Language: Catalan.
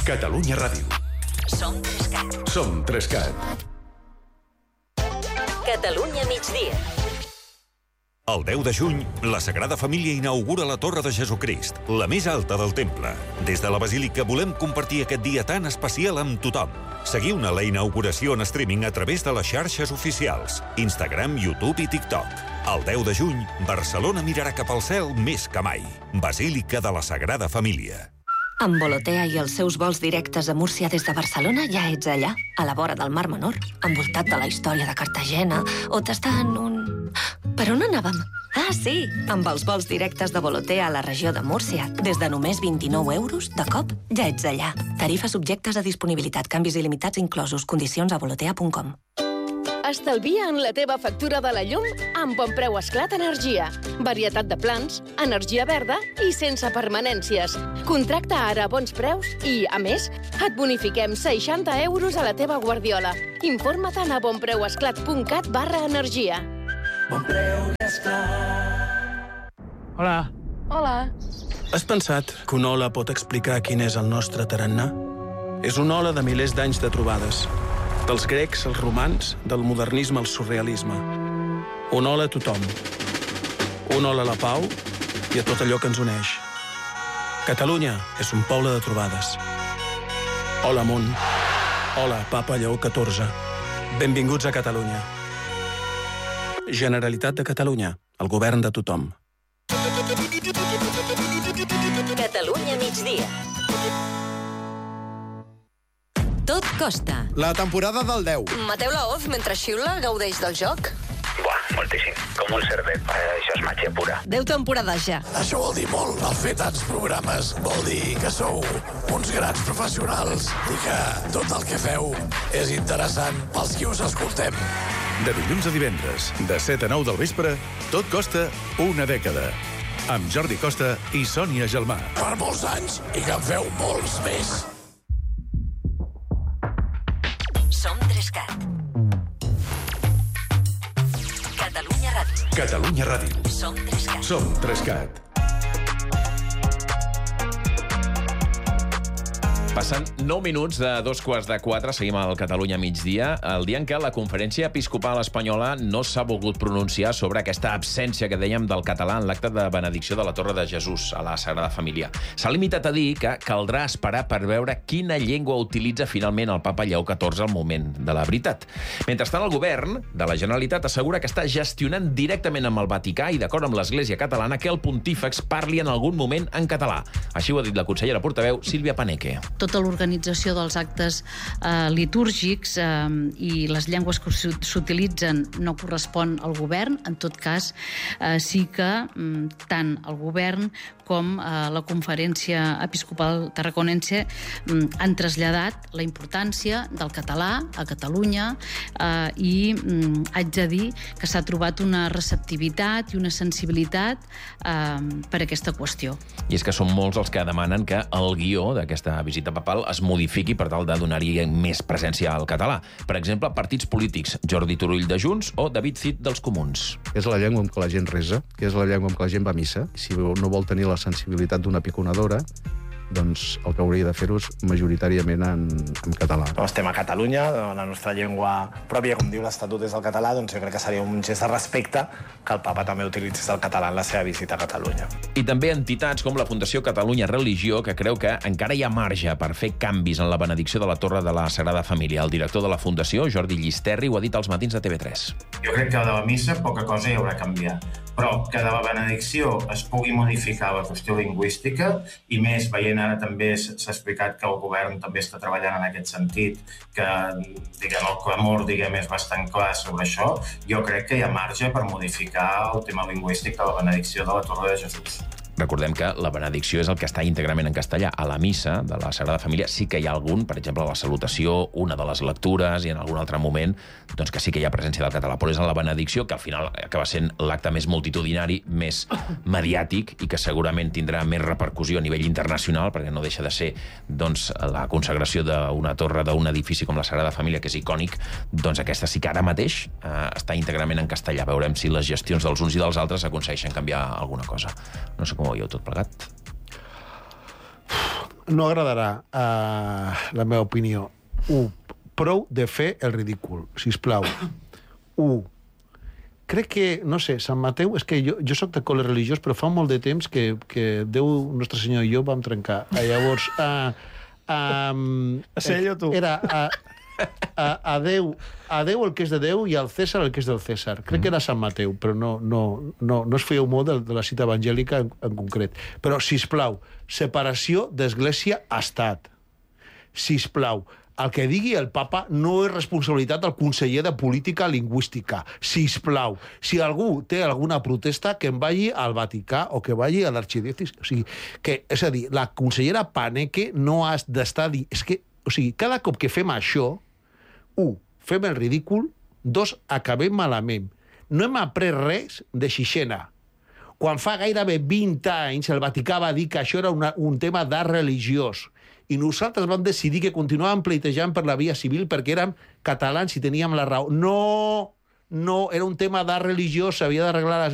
Catalunya Ràdio. Som 3CAT. Som 3CAT. Catalunya migdia. El 10 de juny, la Sagrada Família inaugura la Torre de Jesucrist, la més alta del temple. Des de la Basílica volem compartir aquest dia tan especial amb tothom. Seguiu-ne la inauguració en streaming a través de les xarxes oficials, Instagram, YouTube i TikTok. El 10 de juny, Barcelona mirarà cap al cel més que mai. Basílica de la Sagrada Família. Amb Volotea i els seus vols directes a Múrcia des de Barcelona ja ets allà, a la vora del Mar Menor, envoltat de la història de Cartagena, o tastant un... Per on anàvem? Ah, sí, amb els vols directes de Volotea a la regió de Múrcia. Des de només 29 euros, de cop, ja ets allà. Tarifes subjectes a disponibilitat, canvis il·limitats inclosos, condicions a volotea.com. Estalvia en la teva factura de la llum amb Bonpreu Esclat Energia. Varietat de plans, energia verda i sense permanències. Contracta ara a bons preus i, a més, et bonifiquem 60 euros a la teva guardiola. Informa-te'n a bonpreuesclat.cat/energia. Bonpreu Esclat. Hola. Hola. Has pensat que una ola pot explicar quin és el nostre tarannà? És una ola de milers d'anys de trobades. Dels grecs als romans, del modernisme al surrealisme. Una ola a tothom. Una ola a la pau i a tot allò que ens uneix. Catalunya és un poble de trobades. Hola, món. Hola, Papa Lleó XIV. Benvinguts a Catalunya. Generalitat de Catalunya, el govern de tothom. Catalunya migdia. Tot costa. La temporada del 10. Mateu Laoz, mentre xiula, gaudeix del joc? Buah, moltíssim. Com un cervet. Això és màgia pura. 10 temporades ja. Això vol dir molt. El fer tants programes vol dir que sou uns grans professionals i que tot el que feu és interessant pels qui us escoltem. De dilluns a divendres, de 7 a 9 del vespre, tot costa una dècada. Amb Jordi Costa i Sònia Gelmà. Per molts anys i que en feu molts més. Som 3CAT. Catalunya Ràdio. Catalunya Ràdio. Som 3CAT. Som 3CAT. Passen 9 minuts de 3:45, seguim al Catalunya migdia, el dia en què la Conferència Episcopal Espanyola no s'ha volgut pronunciar sobre aquesta absència que dèiem del català en l'acte de benedicció de la Torre de Jesús a la Sagrada Família. S'ha limitat a dir que caldrà esperar per veure quina llengua utilitza finalment el Papa Lleó XIV al moment de la veritat. Mentrestant, el govern de la Generalitat assegura que està gestionant directament amb el Vaticà i d'acord amb l'Església catalana que el pontífex parli en algun moment en català. Així ho ha dit la consellera portaveu Sílvia Paneque. Tota l'organització dels actes litúrgics i les llengües que s'utilitzen no correspon al govern. En tot cas, sí que tant el govern com la Conferència Episcopal Tarraconense han traslladat la importància del català a Catalunya i haig de dir que s'ha trobat una receptivitat i una sensibilitat per aquesta qüestió. I és que són molts els que demanen que el guió d'aquesta visita papal es modifiqui per tal de donar-hi més presència al català. Per exemple, partits polítics, Jordi Turull de Junts o David Cid dels Comuns. És la llengua amb què la gent resa, que és la llengua amb què la gent va a missa. Si no vol tenir la sensibilitat d'una piconadora, doncs el que hauria de fer-ho és majoritàriament en català. Estem a Catalunya, la nostra llengua pròpia, com diu l'Estatut, és el català, doncs jo crec que seria un gest de respecte que el papa també utilitzés el català en la seva visita a Catalunya. I també entitats com la Fundació Catalunya Religió, que creu que encara hi ha marge per fer canvis en la benedicció de la Torre de la Sagrada Família. El director de la Fundació, Jordi Llisterri, ho ha dit als matins de TV3. Jo crec que de la missa poca cosa hi haurà a canviar, però que de la benedicció es pugui modificar la qüestió lingüística, i més veient ara també s'ha explicat que el govern també està treballant en aquest sentit, que el clamor és bastant clar sobre això, jo crec que hi ha marge per modificar el tema lingüístic de la benedicció de la Torre de Jesús. Recordem que la benedicció és el que està íntegrament en castellà. A la missa de la Sagrada Família sí que hi ha algun, per exemple, la salutació, una de les lectures i en algun altre moment, doncs que sí que hi ha presència del català. Però és en la benedicció que al final acaba sent l'acte més multitudinari, més mediàtic i que segurament tindrà més repercussió a nivell internacional, perquè no deixa de ser doncs, la consagració d'una torre d'un edifici com la Sagrada Família, que és icònic, doncs aquesta sí que ara mateix està íntegrament en castellà. Veurem si les gestions dels uns i dels altres aconsegueixen canviar alguna cosa. No sé com ho veieu tot plegat. no agradarà la meva opinió. 1. Prou de fer el ridícul, sisplau. 1. Crec que, no sé, Sant Mateu, és que jo soc de col·le religiós, però fa molt de temps que Déu, Nostre Senyor i jo vam trencar. Llavors, Sello tu. Era a Déu el que és de Déu i al César el que és del César. Crec que era Sant Mateu, però no es fèieu molt de la cita evangèlica en concret. Però, sisplau, separació d'Església-Estat. Sisplau, el que digui el papa no és responsabilitat del conseller de Política Lingüística. Sisplau, si algú té alguna protesta, que en vagi al Vaticà o que vagi a l'arxidiòcesi. O sigui, és a dir, la consellera Paneque no ha d'estar... És que, o sigui, cada cop que fem això, 1, fem el ridícul, 2, acabem malament. No hem après res de Xixena. Quan fa gairebé 20 anys el Vaticà va dir que això era un tema d'art religiós. I nosaltres vam decidir que continuàvem pleitejant per la via civil perquè érem catalans i teníem la raó. No, era un tema d'art religiós, s'havia d'arreglar